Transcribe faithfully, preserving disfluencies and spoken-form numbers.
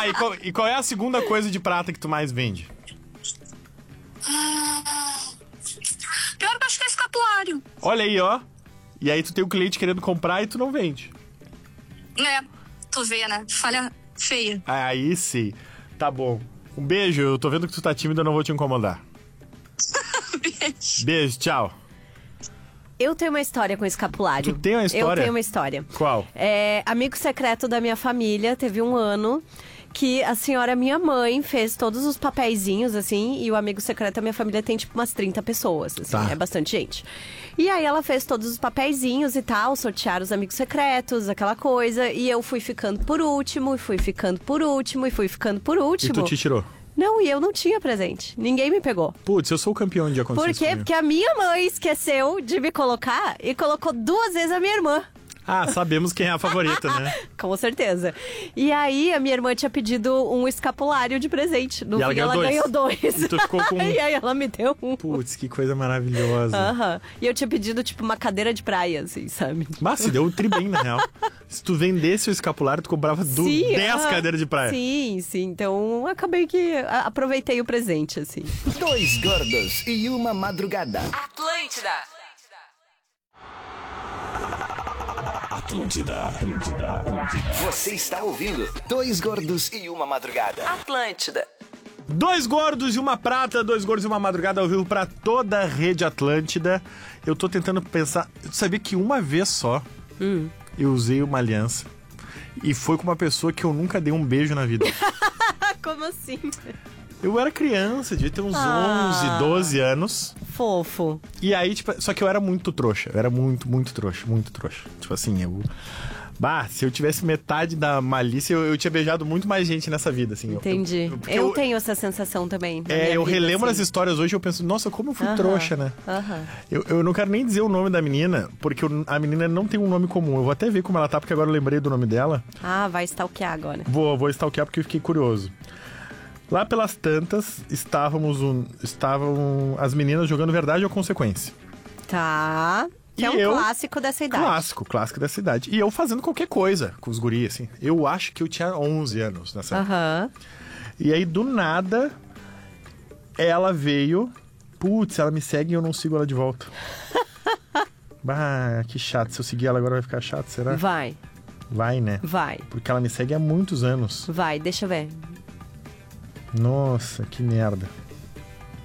Tá, e qual, e qual é a segunda coisa de prata que tu mais vende? Pior que eu acho que é escapulário. Olha aí, ó. E aí tu tem o cliente querendo comprar e tu não vende. É, tu vê, né? Falha feia. Aí sim. Tá bom. Um beijo, eu tô vendo que tu tá tímido, eu não vou te incomodar. Beijo. Beijo, tchau. Eu tenho uma história com escapulário. Tu tem uma história? Eu tenho uma história. Qual? É, amigo secreto da minha família, teve um ano que a senhora, minha mãe, fez todos os papeizinhos, assim, e o amigo secreto da minha família tem, tipo, umas trinta pessoas, assim, Tá. é bastante gente. E aí ela fez todos os papeizinhos e tal, sortearam os amigos secretos, aquela coisa, e eu fui ficando por último, e fui ficando por último, e fui ficando por último. E tu te tirou? Não, e eu não tinha presente. Ninguém me pegou. Putz, eu sou o campeão de acontecer Por isso quê? comigo. Porque a minha mãe esqueceu de me colocar e colocou duas vezes a minha irmã. Ah, sabemos quem é a favorita, né? Com certeza. E aí, a minha irmã tinha pedido um escapulário de presente. No E ela fim, ela ganhou ganhou dois. dois. E tu ficou com um. E aí, ela me deu um. Putz, que coisa maravilhosa. Aham. E eu tinha pedido, tipo, uma cadeira de praia, assim, sabe? Mas se deu o tri bem, na real. Se tu vendesse o escapulário, tu comprava du- Sim, dez aham. cadeiras de praia. Sim, sim. Então, acabei que a- aproveitei o presente, assim. Dois gordos e uma madrugada. Atlântida. Atlântida, Atlântida, Atlântida. Você está ouvindo Dois Gordos e uma Madrugada. Atlântida. Dois gordos e uma prata, dois gordos e uma madrugada ao vivo pra toda a rede Atlântida. Eu tô tentando pensar... Tu sabia que uma vez só Hum. eu usei uma aliança e foi com uma pessoa que eu nunca dei um beijo na vida. Como assim? Eu era criança, devia ter uns Ah. onze, doze anos. Fofo. E aí, tipo, só que eu era muito trouxa. Eu era muito, muito trouxa, muito trouxa. Tipo assim, eu... Bah, se eu tivesse metade da malícia, eu, eu tinha beijado muito mais gente nessa vida, assim. Eu- Entendi. Eu, porque Eu, eu- tenho essa sensação também. na É, minha eu vida, relembro assim. as histórias hoje e eu penso, nossa, como eu fui Aham, trouxa, né? aham. Eu, eu não quero nem dizer o nome da menina, porque eu- a menina não tem um nome comum. Eu vou até ver como ela tá, porque agora eu lembrei do nome dela. Ah, vai stalkear agora. Vou, vou stalkear porque eu fiquei curioso. Lá pelas tantas, estávamos um, estavam as meninas jogando Verdade ou Consequência. Tá. Que E é um eu- clássico dessa idade. Clássico, clássico dessa idade. E eu fazendo qualquer coisa com os guris, assim. Eu acho que eu tinha onze anos nessa época. Aham. E aí, do nada, ela veio... Putz, ela me segue e eu não sigo ela de volta. Bah, que chato. Se eu seguir ela agora vai ficar chato, será? Vai, Vai, né? vai, Porque ela me segue há muitos anos. vai. Deixa eu ver. Nossa, que merda.